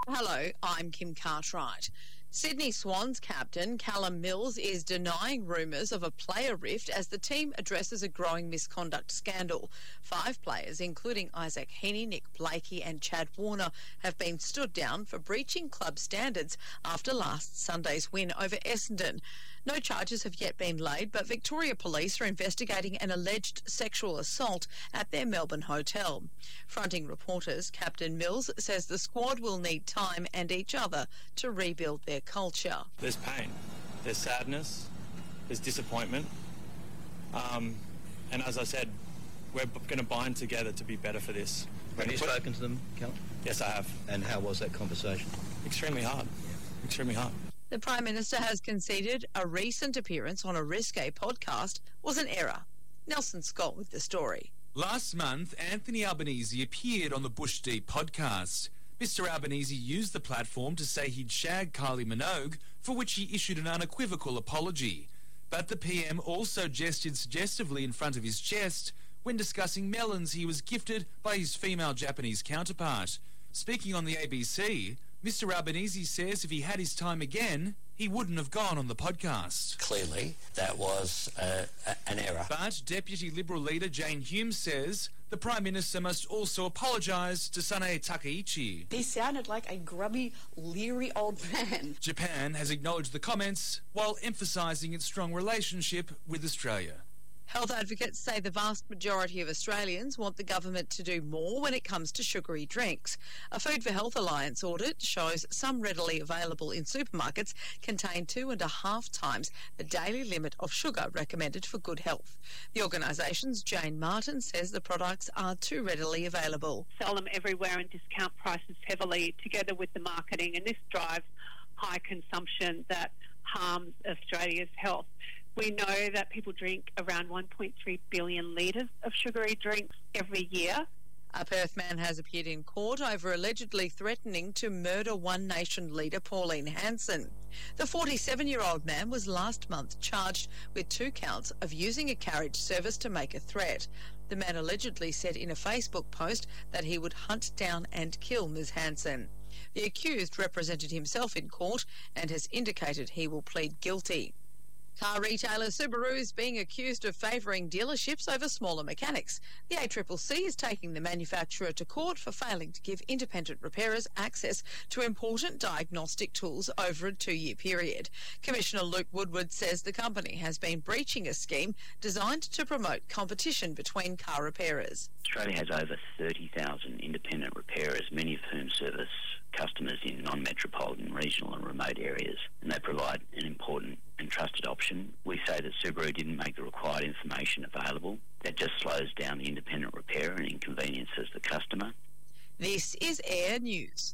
Hello, I'm Kim Cartwright. Sydney Swans captain Callum Mills is denying rumours of a player rift as the team addresses a growing misconduct scandal. 5 players, including Isaac Heaney, Nick Blakey and Chad Warner, have been stood down for breaching club standards after last Sunday's win over Essendon. No charges have yet been laid, but Victoria Police are investigating an alleged sexual assault at their Melbourne hotel. Fronting reporters, Captain Mills says the squad will need time and each other to rebuild their culture. There's pain, there's sadness, there's disappointment, and as I said, we're going to bind together to be better for this. Have you spoken to them, Callum? Yes, I have. And how was that conversation? Extremely hard. Extremely hard. The Prime Minister has conceded a recent appearance on a Risque podcast was an error. Nelson Scott with the story. Last month, Anthony Albanese appeared on the Bush Deep podcast. Mr Albanese used the platform to say he'd shagged Kylie Minogue, for which he issued an unequivocal apology. But the PM also gestured suggestively in front of his chest when discussing melons he was gifted by his female Japanese counterpart. Speaking on the ABC, Mr Albanese says if he had his time again, he wouldn't have gone on the podcast. Clearly, that was an error. But Deputy Liberal leader Jane Hume says the Prime Minister must also apologise to Sanae Takaichi. He sounded like a grubby, leery old man. Japan has acknowledged the comments while emphasising its strong relationship with Australia. Health advocates say the vast majority of Australians want the government to do more when it comes to sugary drinks. A Food for Health Alliance audit shows some readily available in supermarkets contain 2.5 times the daily limit of sugar recommended for good health. The organisation's Jane Martin says the products are too readily available. Sell them everywhere and discount prices heavily together with the marketing, and this drives high consumption that harms Australia's health. We know that people drink around 1.3 billion litres of sugary drinks every year. A Perth man has appeared in court over allegedly threatening to murder One Nation leader Pauline Hanson. The 47-year-old man was last month charged with 2 counts of using a carriage service to make a threat. The man allegedly said in a Facebook post that he would hunt down and kill Ms Hanson. The accused represented himself in court and has indicated he will plead guilty. Car retailer Subaru is being accused of favouring dealerships over smaller mechanics. The ACCC is taking the manufacturer to court for failing to give independent repairers access to important diagnostic tools over a 2-year period. Commissioner Luke Woodward says the company has been breaching a scheme designed to promote competition between car repairers. Australia has over 30,000 independent repairers, many of whom service customers in non-metropolitan, regional and remote areas, and they provide an important and trusted option. We say that Subaru didn't make the required information available. That just slows down the independent repairer and inconveniences the customer. This is Air News.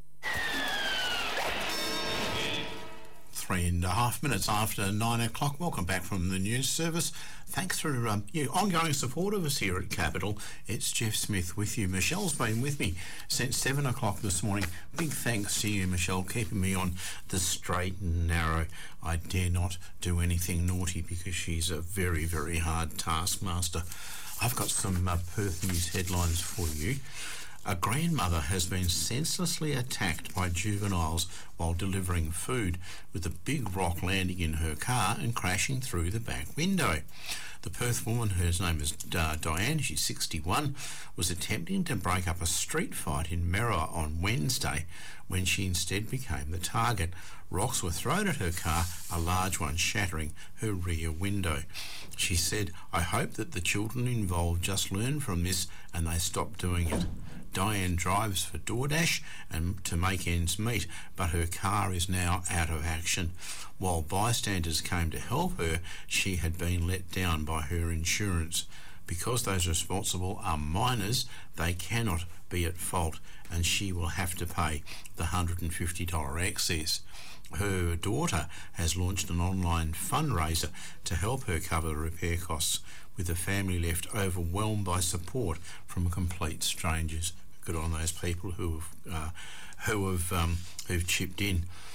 3.5 minutes after 9 o'clock. Welcome back from the news service. Thanks for your ongoing support of us here at Capital. It's Jeff Smith with you. Michelle's been with me since 7 o'clock this morning. Big thanks to you, Michelle, keeping me on the straight and narrow. I dare not do anything naughty because she's a very, very hard taskmaster. I've got some Perth News headlines for you. A grandmother has been senselessly attacked by juveniles while delivering food, with a big rock landing in her car and crashing through the back window. The Perth woman, whose name is Diane, she's 61, was attempting to break up a street fight in Merrowa on Wednesday when she instead became the target. Rocks were thrown at her car, a large one shattering her rear window. She said, "I hope that the children involved just learn from this and they stop doing it." Diane drives for DoorDash and to make ends meet, but her car is now out of action. While bystanders came to help her, she had been let down by her insurance. Because those responsible are minors, they cannot be at fault, and she will have to pay the $150 excess. Her daughter has launched an online fundraiser to help her cover the repair costs, with the family left overwhelmed by support from complete strangers. Good on those people who've chipped in.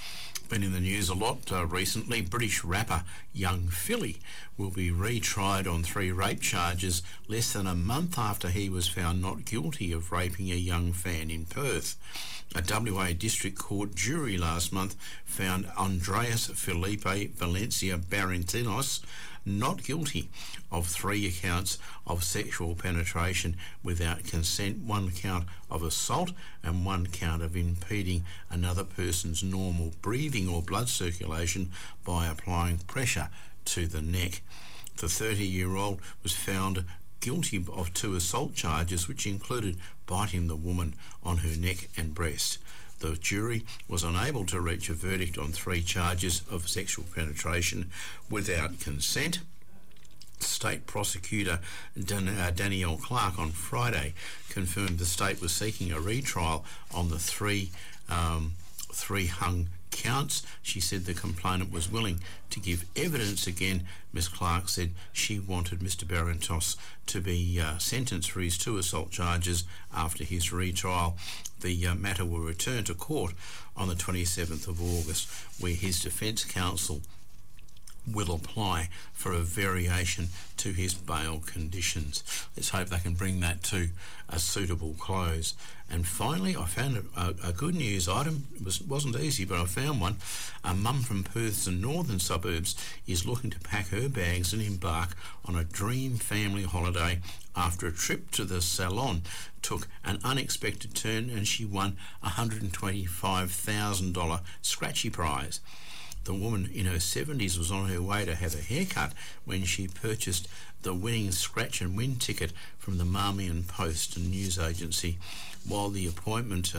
Been in the news a lot recently. British rapper Young Philly will be retried on 3 rape charges less than a month after he was found not guilty of raping a young fan in Perth. A WA District Court jury last month found Andreas Felipe Valencia Barrentinos not guilty of 3 accounts of sexual penetration without consent, 1 count of assault and 1 count of impeding another person's normal breathing or blood circulation by applying pressure to the neck. The 30-year-old was found guilty of 2 assault charges, which included biting the woman on her neck and breast. The jury was unable to reach a verdict on 3 charges of sexual penetration without consent. State prosecutor Danielle Clark on Friday confirmed the state was seeking a retrial on the 3 hung counts. She said the complainant was willing to give evidence again. Ms Clark said she wanted Mr Barrentos to be sentenced for his 2 assault charges after his retrial. The matter will return to court on the 27th of August, where his defence counsel will apply for a variation to his bail conditions. Let's hope they can bring that to a suitable close. And finally, I found a good news item. It wasn't easy, but I found one. A mum from Perth's northern suburbs is looking to pack her bags and embark on a dream family holiday after a trip to the salon took an unexpected turn and she won a $125,000 scratchy prize. The woman in her 70s was on her way to have a haircut when she purchased the winning scratch and win ticket from the Marmion Post and news agency. While at the appointment,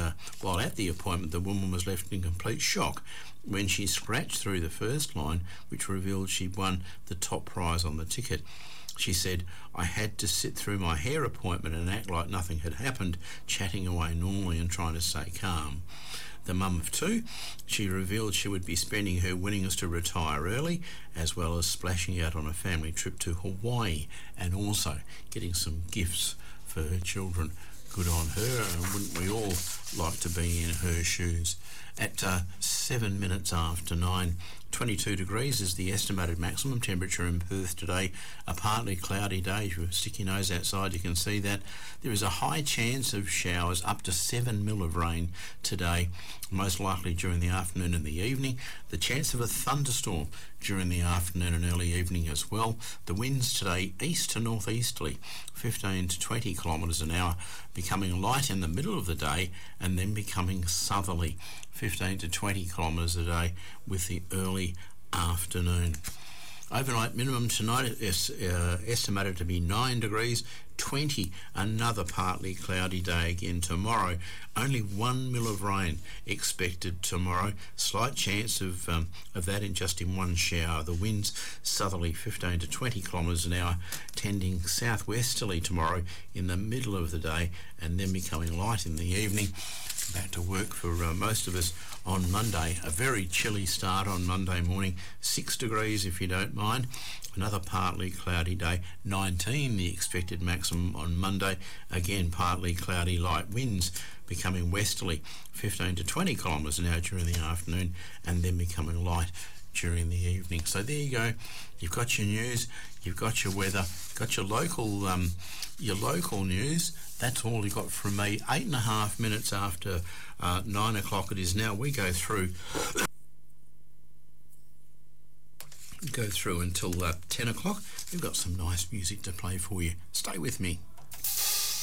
the woman was left in complete shock when she scratched through the first line, which revealed she'd won the top prize on the ticket. She said, "I had to sit through my hair appointment and act like nothing had happened, chatting away normally and trying to stay calm." The mum of 2, she revealed she would be spending her winnings to retire early, as well as splashing out on a family trip to Hawaii and also getting some gifts for her children. Good on her, and wouldn't we all like to be in her shoes? At 7 minutes after 9, 22 degrees is the estimated maximum temperature in Perth today. A partly cloudy day. If you stick your nose outside, you can see that. There is a high chance of showers, up to 7 mil of rain today, most likely during the afternoon and the evening. The chance of a thunderstorm during the afternoon and early evening as well. The winds today east to northeasterly, 15 to 20 kilometres an hour, becoming light in the middle of the day and then becoming southerly, 15 to 20 kilometres a day with the early afternoon. Overnight minimum tonight is estimated to be 9 degrees, 20, another partly cloudy day again tomorrow. Only 1 mil of rain expected tomorrow. Slight chance of that in just in one shower. The winds southerly, 15 to 20 kilometres an hour, tending southwesterly tomorrow in the middle of the day and then becoming light in the evening. Back to work for most of us on Monday. A very chilly start on Monday morning, 6 degrees if you don't mind. Another partly cloudy day, 19 the expected maximum on Monday. Again, partly cloudy, light winds becoming westerly, 15 to 20 kilometres an hour during the afternoon and then becoming light during the evening. So there you go. You've got your news, you've got your weather, got your local news. That's all you got from me. 8.5 minutes after 9 o'clock it is now. We go through until 10 o'clock. We've got some nice music to play for you. Stay with me.